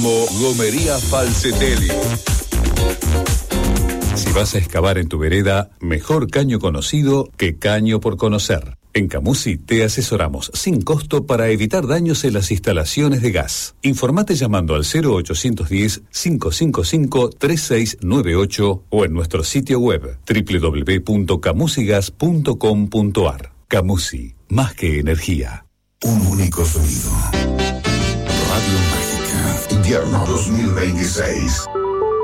Gomería Falcetelli. Si vas a excavar en tu vereda, mejor caño conocido que caño por conocer. En Camusi te asesoramos sin costo para evitar daños en las instalaciones de gas. Informate llamando al 0810-555-3698 o en nuestro sitio web www.camusigas.com.ar. Camusi, más que energía. Un único sonido. Radio Mágica, invierno 2026.